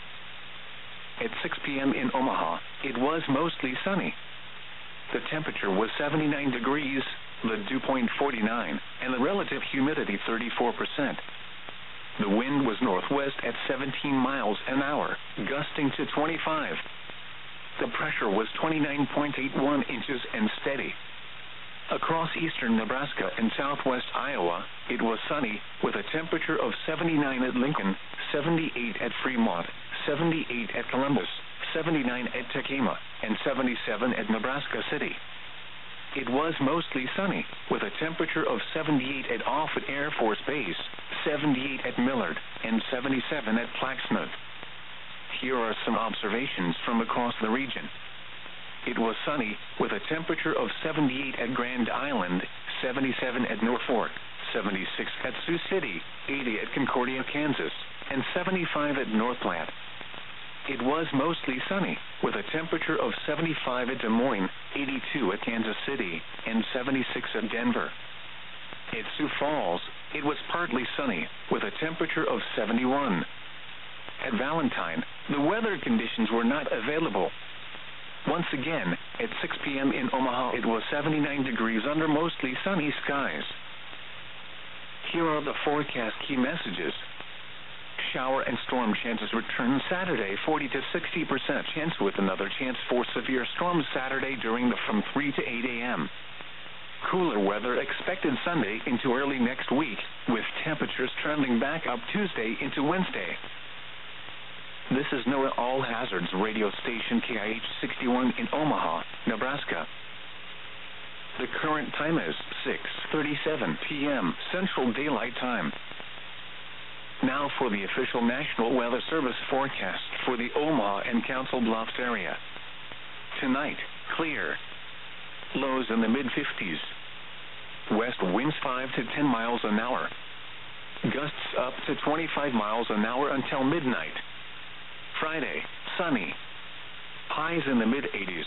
At six p.m. in Omaha, it was mostly sunny. The temperature was seventy-nine degrees, the dew point forty-nine, and the relative humidity thirty-four percent. The wind was northwest at seventeen miles an hour, gusting to twenty-five. The pressure was twenty-nine point eight one inches and steady. Across eastern Nebraska and southwest Iowa, it was sunny, with a temperature of seventy-nine at Lincoln, seventy-eight at Fremont, seventy-eight at Columbus, seventy-nine at Tekamah, and seventy-seven at Nebraska City. It was mostly sunny, with a temperature of seventy-eight at Offutt Air Force Base, seventy-eight at Millard, and seventy-seven at Plaxmouth. Here are some observations from across the region. It was sunny, with a temperature of seventy-eight at Grand Island, seventy-seven at Norfolk, seventy-six at Sioux City, eighty at Concordia, Kansas, and seventy-five at North Platte. It was mostly sunny, with a temperature of seventy-five at Des Moines, eighty-two at Kansas City, and seventy-six at Denver. At Sioux Falls, it was partly sunny, with a temperature of seventy-one. At Valentine, the weather conditions were not available. Once again, at six p.m. in Omaha, it was seventy-nine degrees under mostly sunny skies. Here are the forecast key messages. Shower and storm chances return Saturday, forty to sixty percent chance, with another chance for severe storms Saturday during the from three to eight a.m. Cooler weather expected Sunday into early next week, with temperatures trending back up Tuesday into Wednesday. This is NOAA All Hazards radio station K I H sixty-one in Omaha, Nebraska. The current time is six thirty-seven p.m. Central Daylight Time. Now for the official National Weather Service forecast for the Omaha and Council Bluffs area. Tonight, clear. Lows in the mid fifties. West winds five to ten miles an hour. Gusts up to twenty-five miles an hour until midnight. Friday, sunny. Highs in the mid eighties.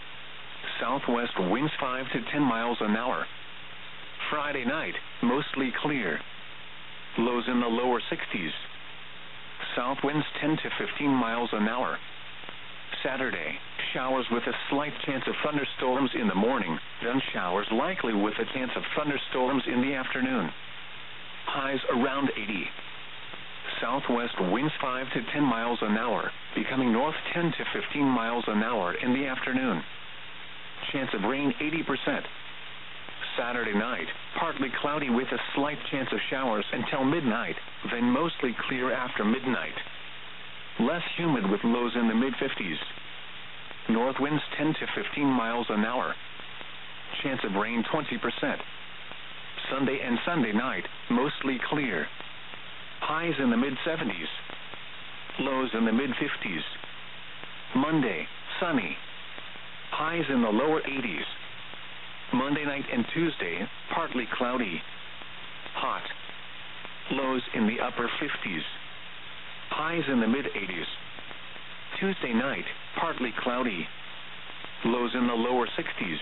Southwest winds five to ten miles an hour. Friday night, mostly clear. Lows in the lower sixties. South winds ten to fifteen miles an hour. Saturday, showers with a slight chance of thunderstorms in the morning, then showers likely with a chance of thunderstorms in the afternoon. Highs around eighty. Southwest winds five to ten miles an hour, becoming north ten to fifteen miles an hour in the afternoon. Chance of rain eighty percent. Saturday night, partly cloudy with a slight chance of showers until midnight, then mostly clear after midnight. Less humid with lows in the mid fifties. North winds ten to fifteen miles an hour. Chance of rain twenty percent. Sunday and Sunday night, mostly clear. Highs in the mid seventies. Lows in the mid fifties. Monday, sunny. Highs in the lower eighties. Monday night and Tuesday, partly cloudy. Hot. Lows in the upper fifties. Highs in the mid eighties. Tuesday night, partly cloudy. Lows in the lower sixties.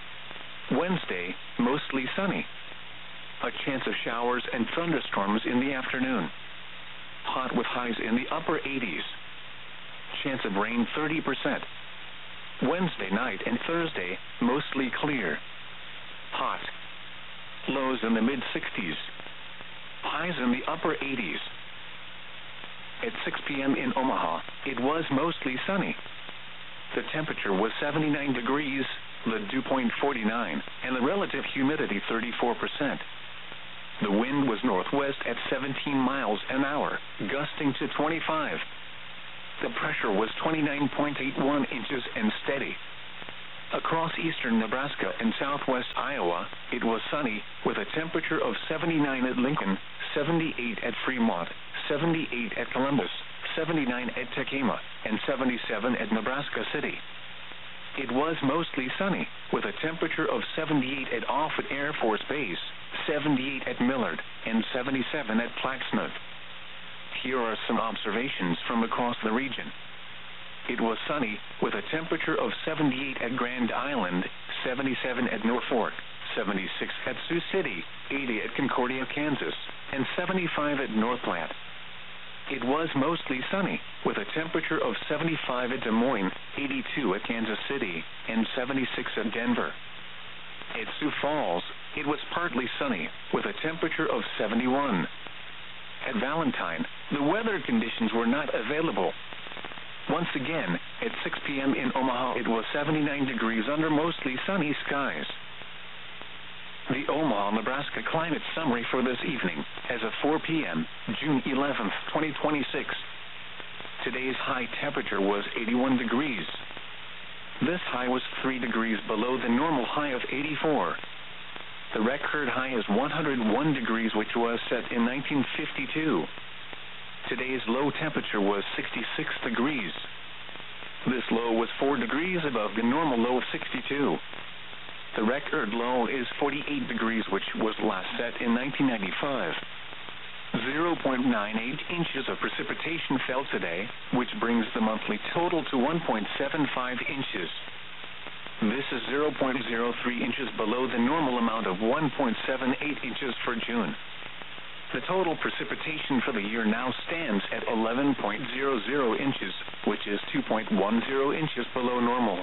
Wednesday, mostly sunny. A chance of showers and thunderstorms in the afternoon. Hot with highs in the upper eighties. Chance of rain thirty percent. Wednesday night and Thursday, mostly clear. Hot. Lows in the mid sixties. Highs in the upper eighties. At six p.m. in Omaha, it was mostly sunny. The temperature was seventy-nine degrees, the dew point forty-nine, and the relative humidity thirty-four percent. The wind was northwest at seventeen miles an hour, gusting to twenty-five. The pressure was twenty-nine point eight one inches and steady. Across eastern Nebraska and southwest Iowa, it was sunny, with a temperature of seventy-nine at Lincoln, seventy-eight at Fremont, seventy-eight at Columbus, seventy-nine at Tekema, and seventy-seven at Nebraska City. It was mostly sunny, with a temperature of seventy-eight at Offutt Air Force Base, seventy-eight at Millard, and seventy-seven at Plaxmouth. Here are some observations from across the region. It was sunny, with a temperature of seventy-eight at Grand Island, seventy-seven at Norfolk, seventy-six at Sioux City, eighty at Concordia, Kansas, and seventy-five at North Platte. It was mostly sunny, with a temperature of seventy-five at Des Moines, eighty-two at Kansas City, and seventy-six at Denver. At Sioux Falls, it was partly sunny, with a temperature of seventy-one. At Valentine, the weather conditions were not available. Once again, at six p m in Omaha, it was seventy-nine degrees under mostly sunny skies. The Omaha, Nebraska climate summary for this evening, as of four p m, June eleventh, twenty twenty-six. Today's high temperature was eighty-one degrees. This high was three degrees below the normal high of eighty-four. The record high is one hundred one degrees, which was set in nineteen fifty-two. Today's low temperature was sixty-six degrees. This low was four degrees above the normal low of sixty-two. The record low is forty-eight degrees, which was last set in nineteen ninety-five. zero point nine eight inches of precipitation fell today, which brings the monthly total to one point seven five inches. This is zero point zero three inches below the normal amount of one point seven eight inches for June. The total precipitation for the year now stands at eleven point zero zero inches, which is two point one zero inches below normal.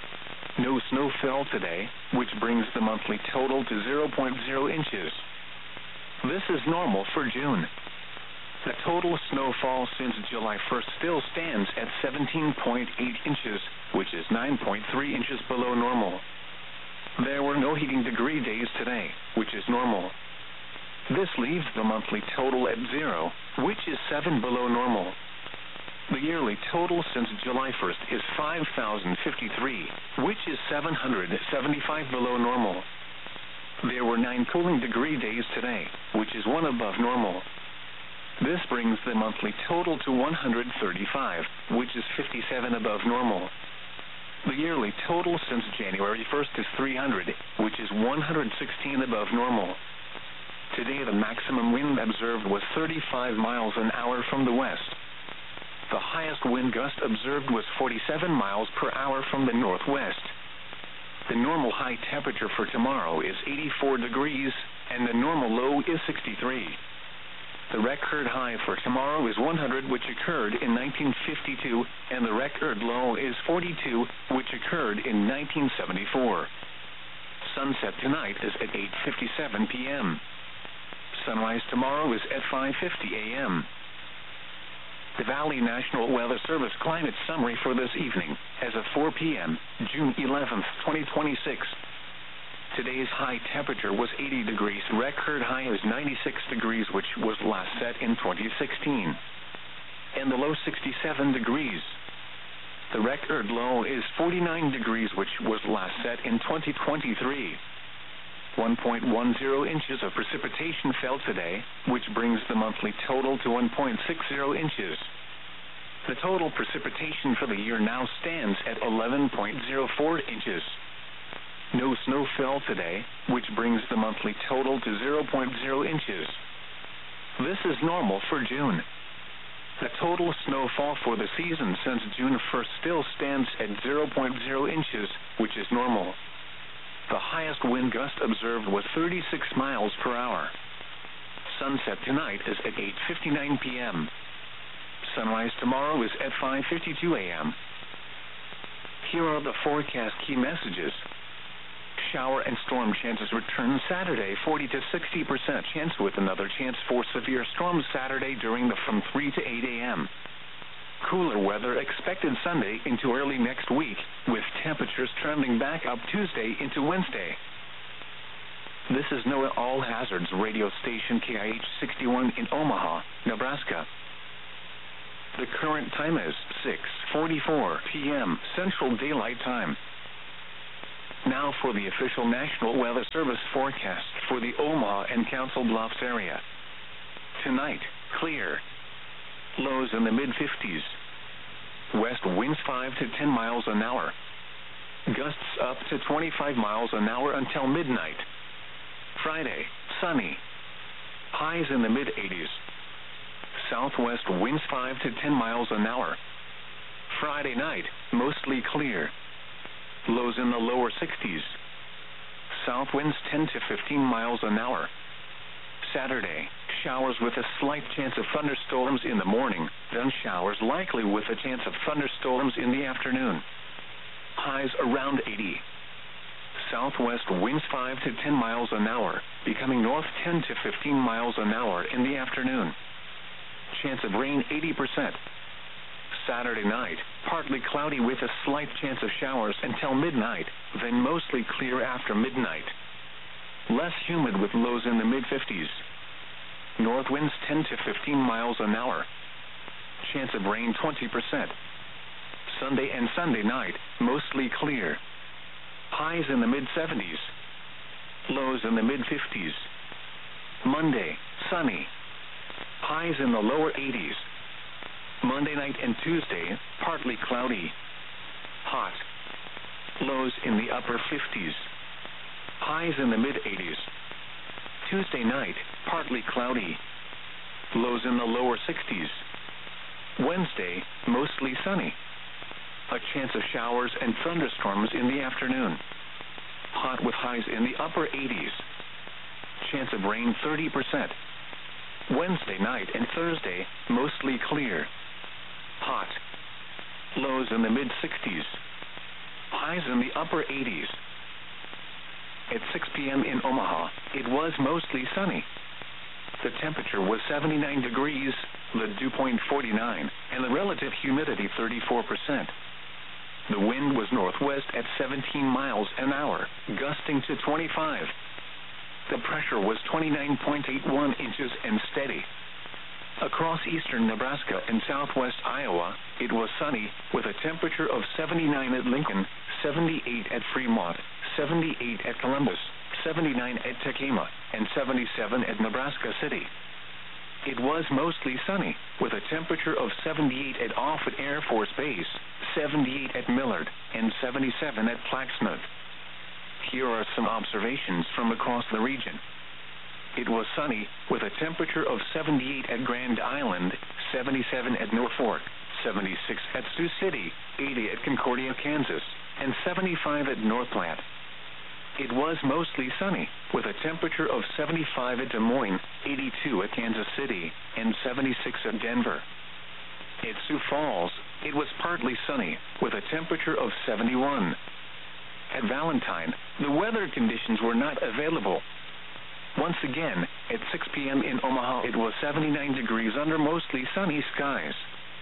No snow fell today, which brings the monthly total to zero point zero inches. This is normal for June. The total snowfall since July first still stands at seventeen point eight inches, which is nine point three inches below normal. There were no heating degree days today, which is normal. This leaves the monthly total at zero, which is seven below normal. The yearly total since July first is five thousand fifty-three, which is seven hundred seventy-five below normal. There were nine cooling degree days today, which is one above normal. This brings the monthly total to one hundred thirty-five, which is fifty-seven above normal. The yearly total since January first is three hundred, which is one hundred sixteen above normal. Today the maximum wind observed was thirty-five miles an hour from the west. The highest wind gust observed was forty-seven miles per hour from the northwest. The normal high temperature for tomorrow is eighty-four degrees, and the normal low is sixty-three. The record high for tomorrow is one hundred, which occurred in nineteen fifty-two, and the record low is forty-two, which occurred in nineteen seventy-four. Sunset tonight is at eight fifty-seven p m Sunrise tomorrow is at five fifty a m The Valley National Weather Service climate summary for this evening, as of four p m, June eleventh, twenty twenty-six. Today's high temperature was eighty degrees. Record high is ninety-six degrees, which was last set in twenty sixteen. And the low sixty-seven degrees. The record low is forty-nine degrees, which was last set in twenty twenty-three. one point one zero inches of precipitation fell today, which brings the monthly total to one point six zero inches. The total precipitation for the year now stands at eleven point zero four inches. No snow fell today, which brings the monthly total to zero point zero inches. This is normal for June. The total snowfall for the season since June first still stands at zero point zero inches, which is normal. The highest wind gust observed was thirty-six miles per hour. Sunset tonight is at eight fifty-nine p m Sunrise tomorrow is at five fifty-two a m Here are the forecast key messages. Shower and storm chances return Saturday, forty to sixty percent chance, with another chance for severe storms Saturday during the from three to eight a m Cooler weather expected Sunday into early next week, with temperatures trending back up Tuesday into Wednesday. This is NOAA All Hazards radio station K I H sixty-one in Omaha, Nebraska. The current time is six forty-four p m Central Daylight Time. Now for the official National Weather Service forecast for the Omaha and Council Bluffs area. Tonight, clear. Lows in the mid fifties. West winds five to ten miles an hour. Gusts up to twenty-five miles an hour until midnight. Friday, sunny. Highs in the mid eighties. Southwest winds five to ten miles an hour. Friday night, mostly clear. Lows in the lower sixties. South winds ten to fifteen miles an hour. Saturday, showers with a slight chance of thunderstorms in the morning, then showers likely with a chance of thunderstorms in the afternoon. Highs around eighty. Southwest winds five to ten miles an hour, becoming north ten to fifteen miles an hour in the afternoon. Chance of rain eighty percent. Saturday night, partly cloudy with a slight chance of showers until midnight, then mostly clear after midnight. Less humid with lows in the mid fifties. North winds ten to fifteen miles an hour. Chance of rain twenty percent. Sunday and Sunday night, mostly clear. Highs in the mid seventies. Lows in the mid fifties. Monday, sunny. Highs in the lower eighties. Monday night and Tuesday, partly cloudy. Hot. Lows in the upper fifties. Highs in the mid eighties. Tuesday night, partly cloudy. Lows in the lower sixties. Wednesday, mostly sunny. A chance of showers and thunderstorms in the afternoon. Hot with highs in the upper eighties. Chance of rain thirty percent. Wednesday night and Thursday, mostly clear. Hot. Lows in the mid sixties. Highs in the upper eighties. At six p m in Omaha, it was mostly sunny. The temperature was seventy-nine degrees, the dew point forty-nine, and the relative humidity thirty-four percent. The wind was northwest at seventeen miles an hour, gusting to twenty-five. The pressure was twenty-nine point eight one inches and steady. Across eastern Nebraska and southwest Iowa, it was sunny, with a temperature of seventy-nine at Lincoln, seventy-eight at Fremont, seventy-eight at Columbus, seventy-nine at Tekamah, and seventy-seven at Nebraska City. It was mostly sunny, with a temperature of seventy-eight at Offutt Air Force Base, seventy-eight at Millard, and seventy-seven at Plaxmouth. Here are some observations from across the region. It was sunny, with a temperature of seventy-eight at Grand Island, seventy-seven at Norfolk, seventy-six at Sioux City, eighty at Concordia, Kansas, and seventy-five at North Platte. It was mostly sunny, with a temperature of seventy-five at Des Moines, eighty-two at Kansas City, and seventy-six at Denver. At Sioux Falls, it was partly sunny, with a temperature of seventy-one. At Valentine, the weather conditions were not available. Once again, at six p m in Omaha, it was seventy-nine degrees under mostly sunny skies.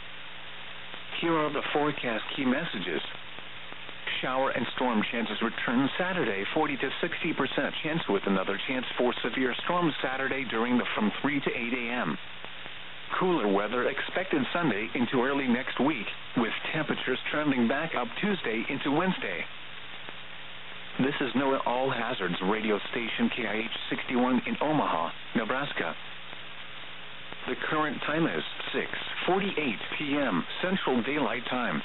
Here are the forecast key messages. Shower and storm chances return Saturday, forty to sixty percent chance, with another chance for severe storms Saturday during the from three to eight a m Cooler weather expected Sunday into early next week, with temperatures trending back up Tuesday into Wednesday. This is NOAA All Hazards radio station K I H sixty-one in Omaha, Nebraska. The current time is six forty-eight p m Central Daylight Time.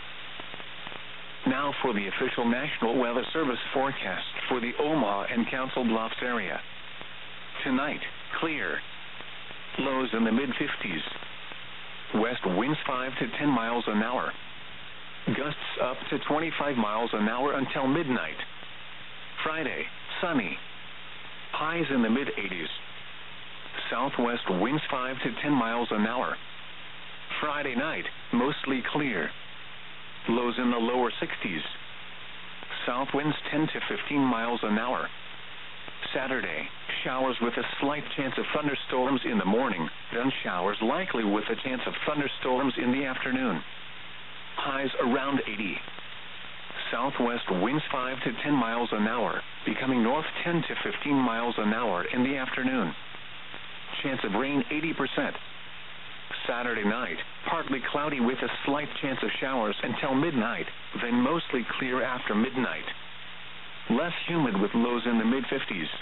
Now for the official National Weather Service forecast for the Omaha and Council Bluffs area. Tonight, clear. Lows in the mid fifties. West winds five to ten miles an hour. Gusts up to twenty-five miles an hour until midnight. Friday, sunny. Highs in the mid eighties. Southwest winds five to ten miles an hour. Friday night, mostly clear. Lows in the lower sixties. South winds ten to fifteen miles an hour. Saturday, showers with a slight chance of thunderstorms in the morning, then showers likely with a chance of thunderstorms in the afternoon. Highs around eighty. Southwest winds five to ten miles an hour, becoming north ten to fifteen miles an hour in the afternoon. Chance of rain eighty percent. Saturday night, partly cloudy with a slight chance of showers until midnight, then mostly clear after midnight. Less humid with lows in the mid fifties.